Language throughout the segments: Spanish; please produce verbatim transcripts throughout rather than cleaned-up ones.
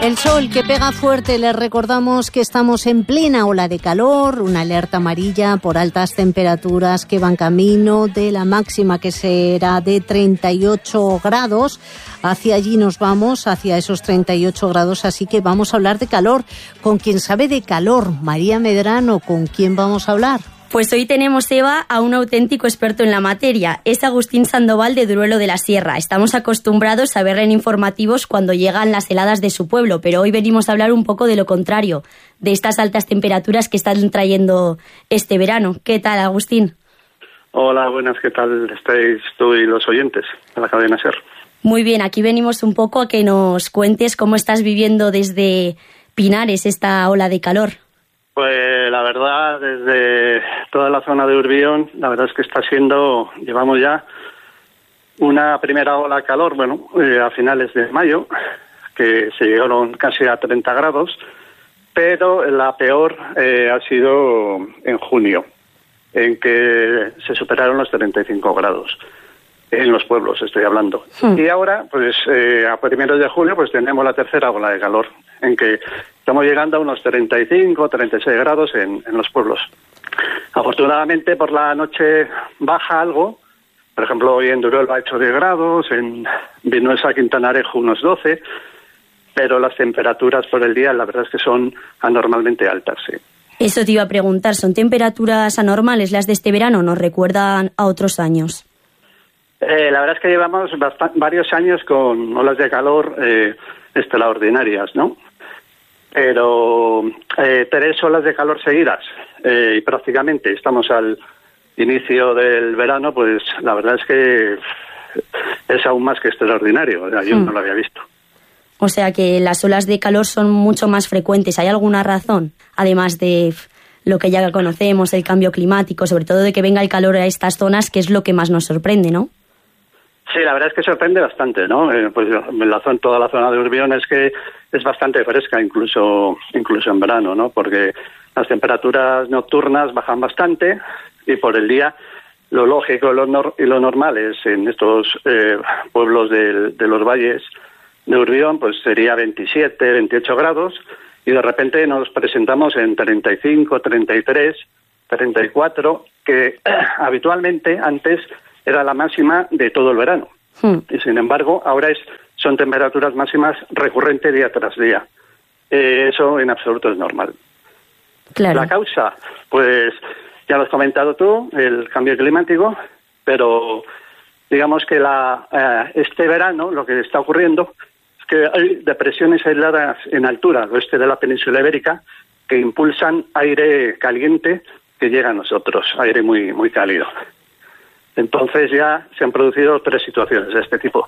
El sol que pega fuerte, les recordamos que estamos en plena ola de calor, una alerta amarilla por altas temperaturas que van camino de la máxima, que será de treinta y ocho grados. Hacia allí nos vamos, hacia esos treinta y ocho grados, así que vamos a hablar de calor. ¿Con quién sabe de calor? María Medrano, ¿con quién vamos a hablar? Pues hoy tenemos, Eva, a un auténtico experto en la materia. Es Agustín Sandoval de Duruelo de la Sierra. Estamos acostumbrados a verle en informativos cuando llegan las heladas de su pueblo, pero hoy venimos a hablar un poco de lo contrario, de estas altas temperaturas que están trayendo este verano. ¿Qué tal, Agustín? Hola, buenas, ¿qué tal estáis tú y los oyentes de la cadena SER? Muy bien, aquí venimos un poco a que nos cuentes cómo estás viviendo desde Pinares esta ola de calor. Pues la verdad, desde toda la zona de Urbión, la verdad es que está siendo, llevamos ya una primera ola de calor, bueno, eh, a finales de mayo, que se llegaron casi a treinta grados, pero la peor eh, ha sido en junio, en que se superaron los treinta y cinco grados. En los pueblos estoy hablando. Hmm. Y ahora, pues eh, a primeros de julio, pues tenemos la tercera ola de calor, en que estamos llegando a unos treinta y cinco, treinta y seis grados en, en los pueblos. Afortunadamente por la noche baja algo. Por ejemplo, hoy en Duruelo ha hecho diez grados, en Vinuesa, Quintanarejo unos doce, pero las temperaturas por el día la verdad es que son anormalmente altas, sí. Eso te iba a preguntar, ¿son temperaturas anormales las de este verano? ¿Nos recuerdan a otros años? Eh, la verdad es que llevamos bast- varios años con olas de calor eh, extraordinarias, ¿no? Pero eh, tres olas de calor seguidas eh, y prácticamente estamos al inicio del verano, pues la verdad es que es aún más que extraordinario. Yo hmm. no lo había visto. O sea que las olas de calor son mucho más frecuentes. ¿Hay alguna razón? Además de lo que ya conocemos, el cambio climático, sobre todo de que venga el calor a estas zonas, que es lo que más nos sorprende, ¿no? Sí, la verdad es que sorprende bastante, ¿no? Eh, pues en la zona, toda la zona de Urbión es que es bastante fresca, incluso incluso en verano, ¿no? Porque las temperaturas nocturnas bajan bastante y por el día lo lógico lo nor- y lo normal es en estos eh, pueblos de, de los valles de Urbión, pues sería veintisiete, veintiocho grados y de repente nos presentamos en treinta y cinco, treinta y tres, treinta y cuatro, que eh, habitualmente antes era la máxima de todo el verano. Hmm. Y sin embargo, ahora es son temperaturas máximas recurrentes día tras día. Eh, eso en absoluto es normal. Claro. La causa, pues ya lo has comentado tú, el cambio climático, pero digamos que la eh, este verano lo que está ocurriendo es que hay depresiones aisladas en altura, al oeste de la península ibérica, que impulsan aire caliente que llega a nosotros, aire muy, muy cálido. Entonces ya se han producido tres situaciones de este tipo.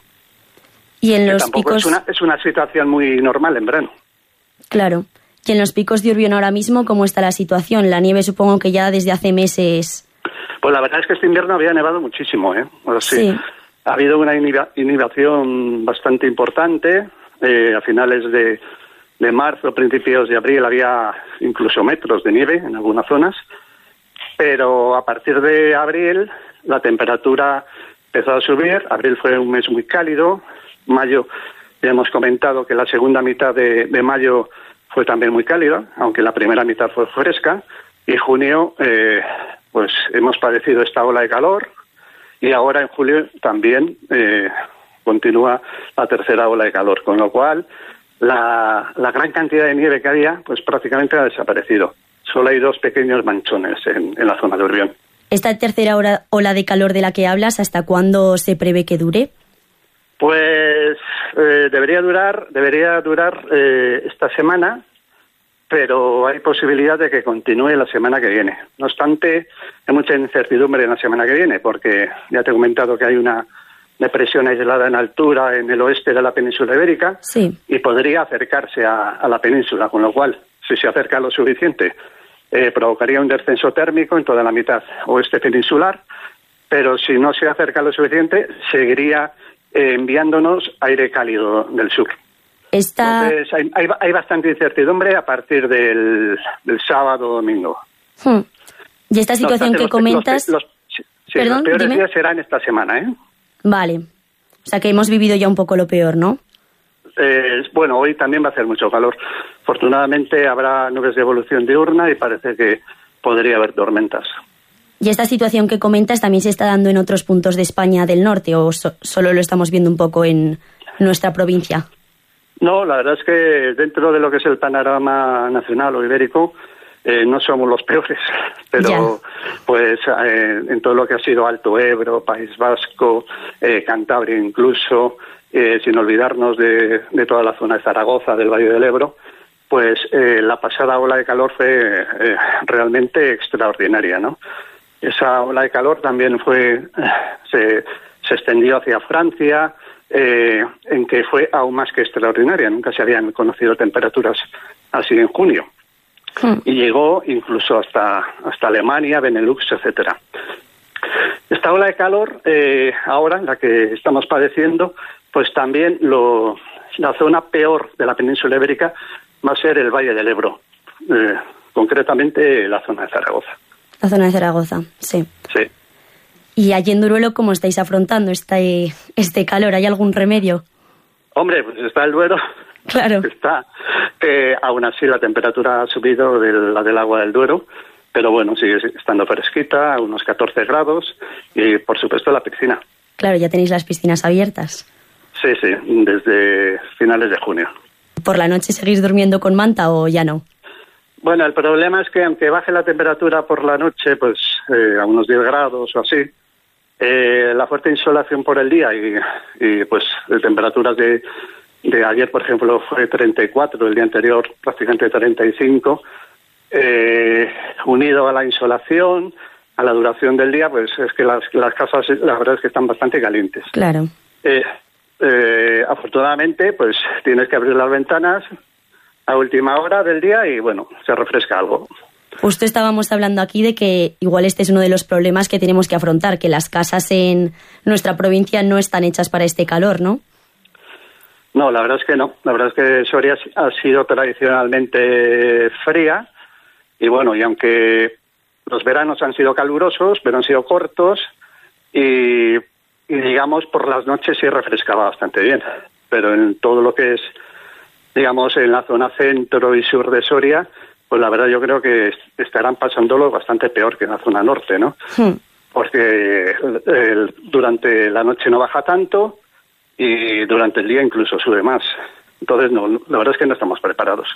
Y en los tampoco picos... es una, es una situación muy normal en verano. Claro. Y en los picos de Urbión ahora mismo, ¿cómo está la situación? La nieve supongo que ya desde hace meses... Pues la verdad es que este invierno había nevado muchísimo, ¿eh? O sea, sí. sí. Ha habido una inhiba- inhibición bastante importante. Eh, a finales de, de marzo, principios de abril, había incluso metros de nieve en algunas zonas. Pero a partir de abril la temperatura empezó a subir. Abril fue un mes muy cálido. Mayo, ya hemos comentado que la segunda mitad de, de mayo fue también muy cálida, aunque la primera mitad fue fresca. Y junio, eh, pues hemos padecido esta ola de calor. Y ahora en julio también eh, continúa la tercera ola de calor. Con lo cual, la, la gran cantidad de nieve que había, pues prácticamente ha desaparecido. Solo hay dos pequeños manchones en, en la zona de Urbión. ¿Esta tercera hora, ola de calor de la que hablas, hasta cuándo se prevé que dure? Pues eh, debería durar, debería durar eh, esta semana, pero hay posibilidad de que continúe la semana que viene. No obstante, hay mucha incertidumbre en la semana que viene, porque ya te he comentado que hay una depresión aislada en altura en el oeste de la península ibérica, sí. Y podría acercarse a, a la península, con lo cual, si se acerca lo suficiente, eh, provocaría un descenso térmico en toda la mitad oeste peninsular, pero si no se acerca lo suficiente, seguiría eh, enviándonos aire cálido del sur. Esta... Entonces, hay, hay, hay bastante incertidumbre a partir del, del sábado o domingo. Hmm. Y esta situación no, que los, comentas... Los, los, sí, Perdón, los peores dime. días serán esta semana, ¿eh? Vale. O sea que hemos vivido ya un poco lo peor, ¿no? Eh, bueno, hoy también va a hacer mucho calor. Afortunadamente habrá nubes de evolución diurna y parece que podría haber tormentas. ¿Y esta situación que comentas también se está dando en otros puntos de España del norte o so- solo lo estamos viendo un poco en nuestra provincia? No, la verdad es que dentro de lo que es el panorama nacional o ibérico, eh, no somos los peores, pero ya. pues eh, en todo lo que ha sido Alto Ebro, País Vasco, eh, Cantabria incluso, eh, sin olvidarnos de, de toda la zona de Zaragoza, del Valle del Ebro, pues eh, la pasada ola de calor fue eh, realmente extraordinaria, ¿no? Esa ola de calor también fue se, se extendió hacia Francia, eh, en que fue aún más que extraordinaria. Nunca se habían conocido temperaturas así en junio. Hmm. Y llegó incluso hasta, hasta Alemania, Benelux, etcétera. Esta ola de calor, eh, ahora, la que estamos padeciendo, pues también lo, la zona peor de la península ibérica va a ser el Valle del Ebro, eh, concretamente la zona de Zaragoza. La zona de Zaragoza, sí. Sí. ¿Y allí en Duruelo cómo estáis afrontando este, este calor? ¿Hay algún remedio? Hombre, pues está el Duero. Claro. Está, que aún así la temperatura ha subido de la del agua del Duero, pero bueno, sigue estando fresquita, a unos catorce grados, y por supuesto la piscina. Claro, ya tenéis las piscinas abiertas. Sí, sí, desde finales de junio. ¿Por la noche seguís durmiendo con manta o ya no? Bueno, el problema es que aunque baje la temperatura por la noche, pues eh, a unos diez grados o así, eh, la fuerte insolación por el día y, y pues de temperaturas de, de ayer, por ejemplo, fue treinta y cuatro, el día anterior prácticamente treinta y cinco, eh, unido a la insolación, a la duración del día, pues es que las, las casas, la verdad es que están bastante calientes. Claro. Eh, eh, afortunadamente, pues tienes que abrir las ventanas a última hora del día y, bueno, se refresca algo. Justo estábamos hablando aquí de que igual este es uno de los problemas que tenemos que afrontar, que las casas en nuestra provincia no están hechas para este calor, ¿no? No, la verdad es que no. La verdad es que Soria ha sido tradicionalmente fría y, bueno, y aunque los veranos han sido calurosos, pero han sido cortos y, y digamos, por las noches sí refrescaba bastante bien. Pero en todo lo que es, digamos, en la zona centro y sur de Soria, pues la verdad yo creo que estarán pasándolo bastante peor que en la zona norte, ¿no? Sí. Porque el, el, durante la noche no baja tanto y durante el día incluso sube más. Entonces, no, la verdad es que no estamos preparados.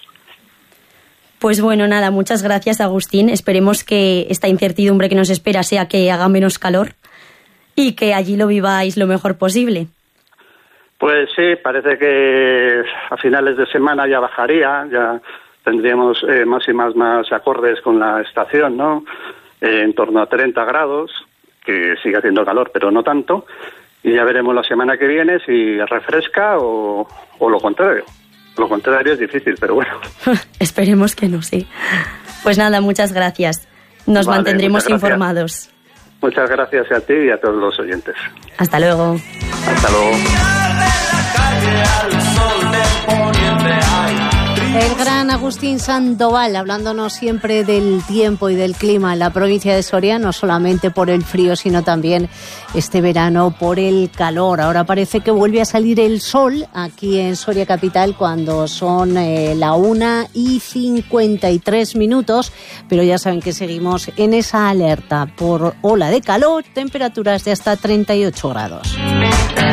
Pues bueno, nada, muchas gracias, Agustín. Esperemos que esta incertidumbre que nos espera sea que haga menos calor y que allí lo viváis lo mejor posible. Pues sí, parece que a finales de semana ya bajaría, ya tendríamos eh, máximas más acordes con la estación, ¿no? Eh, en torno a treinta grados, que sigue haciendo calor, pero no tanto. Y ya veremos la semana que viene si refresca o, o lo contrario. Lo contrario es difícil, pero bueno. Esperemos que no, sí. Pues nada, muchas gracias. Nos vale, mantendremos muchas informados. Muchas gracias a ti y a todos los oyentes. Hasta luego. Hasta luego. El gran Agustín Sandoval, hablándonos siempre del tiempo y del clima en la provincia de Soria, no solamente por el frío, sino también este verano por el calor. Ahora parece que vuelve a salir el sol aquí en Soria capital cuando son eh, la una y cincuenta y tres minutos, pero ya saben que seguimos en esa alerta por ola de calor, temperaturas de hasta treinta y ocho grados.